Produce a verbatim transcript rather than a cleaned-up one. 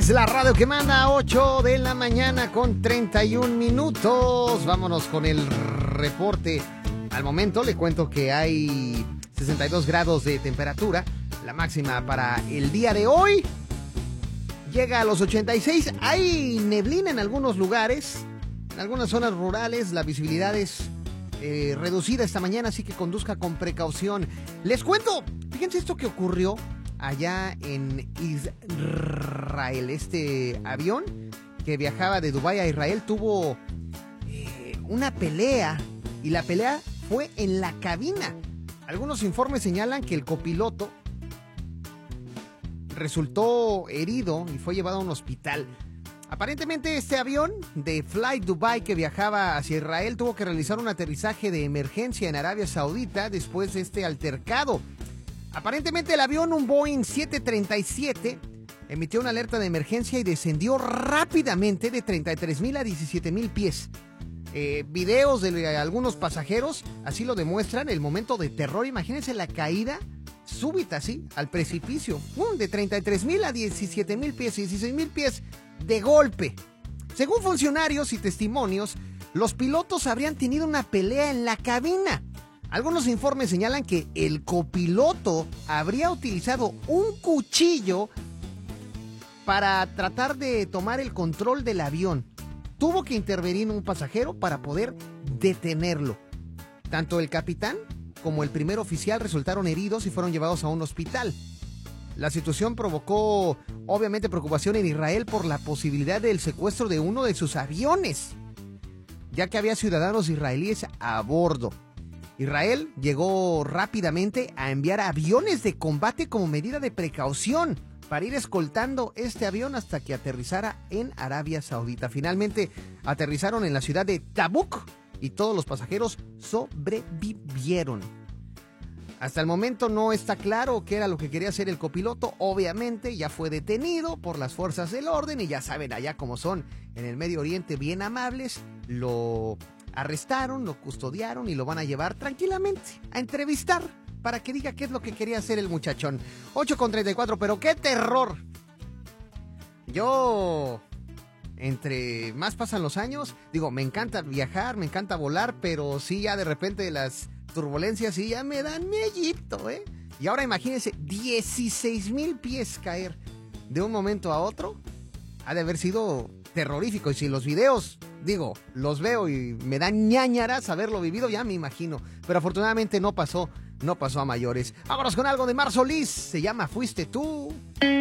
es la radio que manda, ocho de la mañana con treinta y un minutos. Vámonos con el reporte. Al momento le cuento que hay sesenta y dos grados de temperatura. La máxima para el día de hoy llega a los ochenta y seis. Hay neblina en algunos lugares, en algunas zonas rurales. La visibilidad es eh, reducida esta mañana, así que conduzca con precaución. Les cuento, fíjense esto que ocurrió allá en Israel. Este avión que viajaba de Dubái a Israel tuvo eh, una pelea, y la pelea fue en la cabina. Algunos informes señalan que el copiloto resultó herido y fue llevado a un hospital. Aparentemente este avión de Flight Dubai que viajaba hacia Israel tuvo que realizar un aterrizaje de emergencia en Arabia Saudita después de este altercado. Aparentemente el avión, un Boeing siete treinta y siete, emitió una alerta de emergencia y descendió rápidamente de treinta y tres mil a diecisiete mil pies. Eh, videos de algunos pasajeros así lo demuestran, el momento de terror. Imagínense la caída súbita, así, al precipicio. ¡Pum! De treinta y tres mil a diecisiete mil pies, dieciséis mil pies de golpe. Según funcionarios y testimonios, los pilotos habrían tenido una pelea en la cabina. Algunos informes señalan que el copiloto habría utilizado un cuchillo para tratar de tomar el control del avión. Tuvo que intervenir un pasajero para poder detenerlo. Tanto el capitán como el primer oficial resultaron heridos y fueron llevados a un hospital. La situación provocó, obviamente, preocupación en Israel por la posibilidad del secuestro de uno de sus aviones, ya que había ciudadanos israelíes a bordo. Israel llegó rápidamente a enviar aviones de combate como medida de precaución para ir escoltando este avión hasta que aterrizara en Arabia Saudita. Finalmente aterrizaron en la ciudad de Tabuk y todos los pasajeros sobrevivieron. Hasta el momento no está claro qué era lo que quería hacer el copiloto. Obviamente ya fue detenido por las fuerzas del orden y ya saben allá cómo son en el Medio Oriente, bien amables. Lo arrestaron, lo custodiaron y lo van a llevar tranquilamente a entrevistar para que diga qué es lo que quería hacer el muchachón. ocho con treinta y cuatro, pero qué terror. Yo, entre más pasan los años, digo, me encanta viajar, me encanta volar, pero sí, ya de repente las turbulencias sí ya me dan miedito, ¿eh? Y ahora imagínense, dieciséis mil pies caer de un momento a otro. Ha de haber sido terrorífico. Y si los videos, digo, los veo y me dan ñáñaras haberlo vivido, ya me imagino. Pero afortunadamente no pasó, no pasó a mayores. Vámonos con algo de Mar Solís. Se llama Fuiste Tú.